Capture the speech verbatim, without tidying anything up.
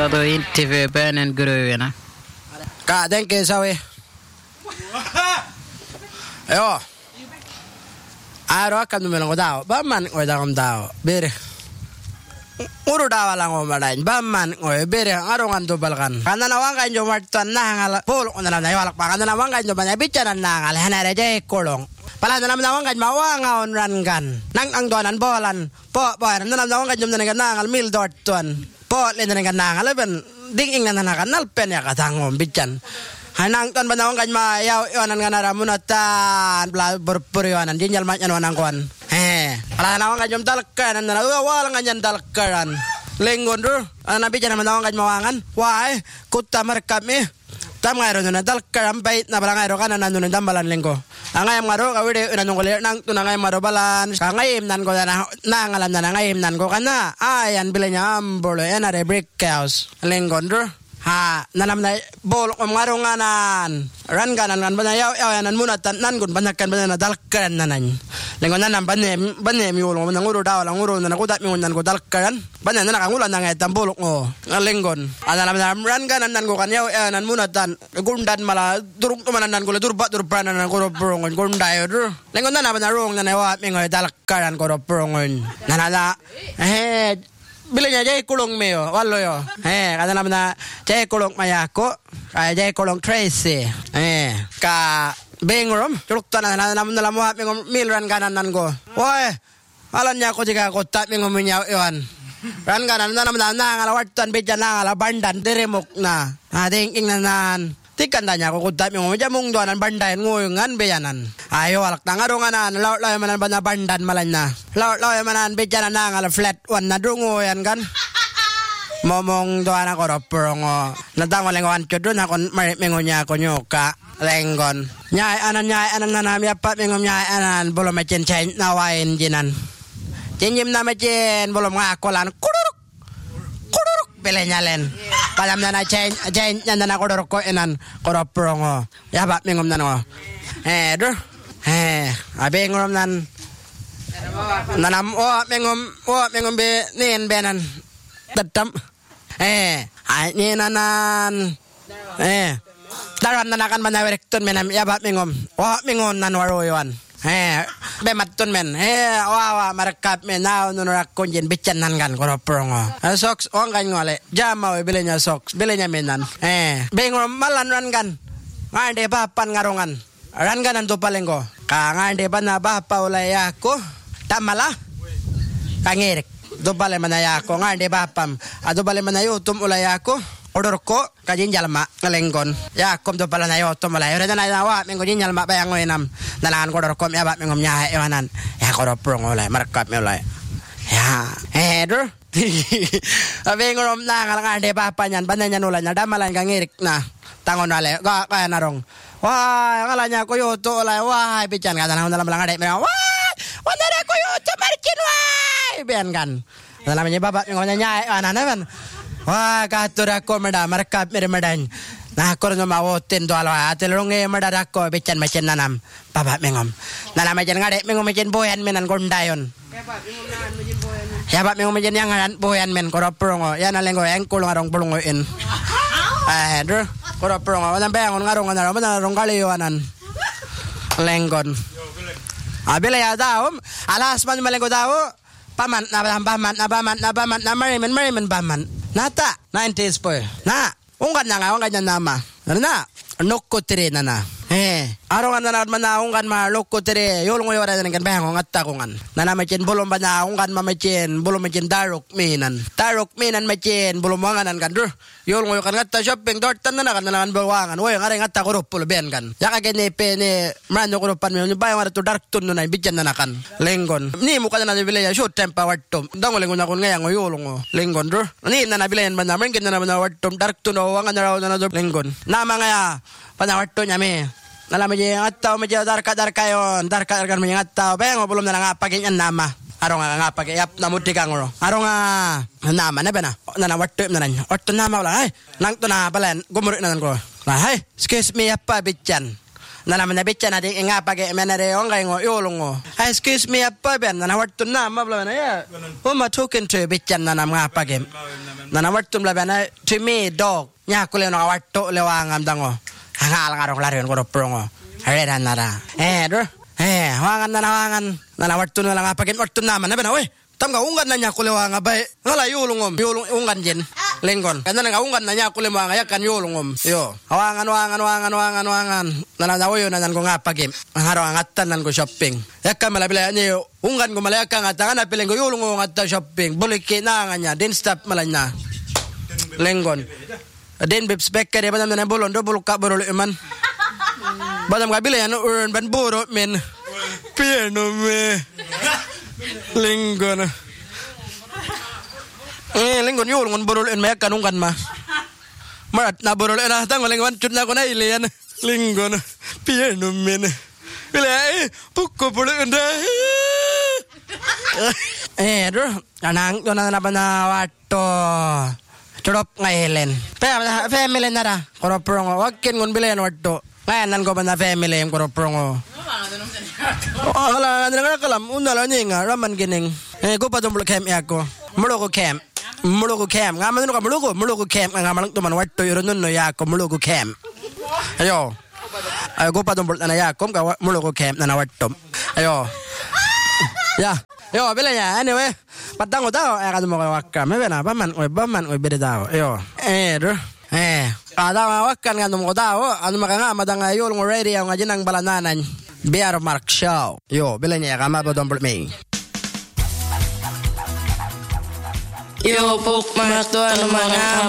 Tato intervjuaren gruvorna. Ka tänker så vi. Ja. Aro akan melang daw. Baman ko daw daw. Bir. Uru daw lang o madain. Baman ko bir arongan do balkan. Kana nawang kan jo martan nangal. Pol on na na walak pa kana nawang kan jo banya bicaran nangal hanare je kolong. Pala na nawang kan mawanga on ran kan. Nang ang doanan bolan. Po po na nawang kan jo nangal mil dot ton. Po le nangal nangal ben ding ing na nakanal pen ya katangom bican. Hanang ton banawang kan ma yaw yonan ngana munatan bla berperionan jinjal matnya wanang kon. He, ala nawang kan jom talkan na wala nganyan talkan. Lenggon dur, ana bican banawang kan mawangan. Wai, kutta markap me. Tam ngairo na talkan bait na bala ngairo kan nan nun tambalan lengko. Angay maro ka wede nan ngol nang tunangay maro balan. Kangay nan ko na nangalan na ngay nan ko kana. Ayan bilanya ambolo ena re brick house. Lenggon dur. Ha, nanam na bol om ngaronganan. Ran kanan kan banayaw yaw nan muna tan nan gun banakan banana dalkan nanan. Lengon nanam banem banem yulo nang uro daw lang uro nan ko dat mi nan ko dalkan. Banan na kangulan nang etam bolok ngo. Lengon. Anam na ran kanan nan ko kan yaw nan muna tan gundan mala duruk to manan nan ko durba durba nan ko brongon gundayo dur. Lengon nanam na rong nan wa mi ngo dalkan ko brongon. Nanala eh bilanya jay kulong meo wallo yo eh kada namna jay kulong mayako kay jay kulong Tracy eh ka bengrom tuluk tanan na namna lamuha mingom milran kanan nan go woy alan nya ko jiga ko tat mingom nya yon ran kanan na namna na ngalawatan bejan na ngala bandan diremok na ading ing nanan tikan tanya ko kutat mingom jamung doanan bandayan ngoyongan beyanan ayo alak tangaronganan law law manan bana bandan malan na law law manan bejanan na ngala flat one na dungoyan kan momong doana ko roprongo nadang lengon chodon akon marit mengonya ko nyoka lenggon nyai anan nyai anan nanam ya pat mingom nyai anan bolom macen chain nawain jinan jinjim na macen bolom ngakolan kuruk kuruk belenyalen padam na chain chain nana ko ko enan ko roprongo ya pat mingom nano eh dur eh abe ngom nan nanam o mengom o mengom be nen benan tetam eh ani nanan eh daran nanakan manawerekton menam ya bat mengom o mengon nan waroyon eh be matton men eh wa wa markap men naw nurak konjen becanan kan ko prongo socks on kan ngole jama we belenya socks belenya menan eh bengom malan ran kan ngade papan ngarongan ran kanan to palengko ka ngade pa na bapa ulay ako tamala kangirek do bale manaya ko ngade bapam ado bale manayo tum ulay ako order ko kajin jalma ngalenggon ya kom do bala nayo tum ulay ora na nawa mengo jin jalma bayang ngoinam nalangan ko order ko ya ba mengom nya ewanan ya ko prong ulay markap me ulay ya eh dur abe ngorom na ngade bapa nyan bananya nulan na damalan kangirek na tangon ale ga kaya narong wah ngalanya ko yo to ulay wah bican ka tanang dalam langade me wah wala ko yo to markin wah ben kan namanya bapak ngomongnya nyai anana kan wah katura ko meda markap mere medan nah ko no mawotin do ala atelonge meda ko bican macen nanam bapak mengom nanam macen ngade mengom macen boyan menan gondayon ya bapak mengom macen yang ngaran boyan men ko prongo ya nalengo engkul ngarong pulungo in eh dur ko prongo nan bangon ngarong ngarong ngarong kaliwanan lenggon abela ya daw alas man malengo daw paman na paman na paman na paman na marimen marimen paman nata nineties po na ungkan na nga ungkan na nama na nokko tire na na eh arongan na man na ungkan ma lokko tire yolong yora na kan bahang ngatta kungan na na macen bolom ba na ungkan ma macen bolom macen darok minan darok minan macen bolom wanganan kan dur yolong yo kan ngatta shopping dort tan na kan na bawangan woy ngare ngatta ko ropol ben kan ya ka gene pe ne man ko ropan me bayang ara to dark tun na bijan na kan lenggon ni mo kana na bilaya short temper wattom dang lengon na kon ngayang yolong lenggon dur ni na na bilayan man na men na na wattom dark tun o wangan na raw na lenggon na mga panawatto nya me nalaman niya ngattaw medyo darka-darka yon darka-darka mo yung ngattaw bayang mo bulom na nga pagin yan nama arong nga nga pagin yap namuti kang oro arong nga nama na ba na nanawatto na nanyo otto nama wala ay nang to na pala gumurik na nan ko ay excuse me yap pa bityan nalaman na bityan natin nga pagin menare yung kay ngo yolong ngo ay excuse me yap pa ben nanawatto nama wala na ya who ma talking to bityan na nam nga pagin Nanawartum labana timi dog. Nya kule no warto lewangam dango. Hangal ngarong larion ko prongo. Hare nara. Eh dur. Eh wangan nanawangan. Nanawartum na lang apagin wartum naman na ba we. Tam ka ungan na nya kule wanga bay. Ngala yulungom. Yulung ungan jen. Lenggon. Kana nga ungan na nya kule wanga yakan yulungom. Yo. Wangan wangan wangan wangan wangan. Nananawoyo na nan ko ngapagim. Haro angatan nan ko shopping. Yakkan malabila niyo. Ungan ko malayakan at nga napiling ko yulungom at shopping. Buliki na nga nya. Din stop malanya. Lenggon. Den bib spekka de badam na bolon do bulka borol man. Badam ka bila yan urn ban boro men. Piano me. Linggon. Eh linggon yul ngon borol en me kanungan ma. Marat na borol na tang linggon chut na ko na ilian. Linggon. Piano men. Bila eh pukko borol nda. Eh do anang do na na ba na wato. Chorop ngailen. Pe family na ra. Koroprongo. Wakin ngon bilen wadto. Ngayanan ko ba na family yung koroprongo. Oh, kala na kalam undala ninga raman gining. Eh ko pa tumblo camp yako. Mulo ko camp. Mulo ko camp. Ngaman no ka mulo ko, mulo ko camp nga malang tuman wadto yoro nunno yako mulo ko camp. Ayo. Ayo ko pa tumblo na yako ka mulo ko camp na wadto. Ayo. Ya. Yo, bila niya. Anyway, patang ko tao. Eh, kadang mo kayo wakam. Eh, na, baman ko, baman ko, bida tao. Yo. Eh, do. Eh. Kada nga wakan nga nung ko tao. Ano maka nga, madang ayol ng radio nga dyan ang balananan. Bear Mark Show. Yo, bila niya. Kama po don't me. Yo, puk, mga to, ano mga